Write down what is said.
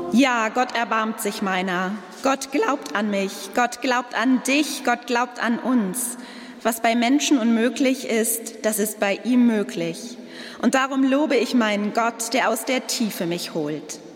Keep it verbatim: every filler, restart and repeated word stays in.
Ja, Gott erbarmt sich meiner. Gott glaubt an mich. Gott glaubt an dich. Gott glaubt an uns. Was bei Menschen unmöglich ist, das ist bei ihm möglich. Und darum lobe ich meinen Gott, der aus der Tiefe mich holt.